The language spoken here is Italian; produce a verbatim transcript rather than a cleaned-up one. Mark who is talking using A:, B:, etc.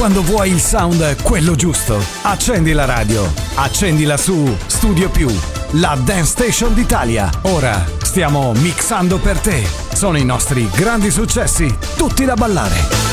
A: quando vuoi il sound quello giusto, accendi la radio, accendila su Studio Più, la dance station d'Italia. Ora stiamo mixando per te. Sono i nostri grandi successi, tutti da ballare.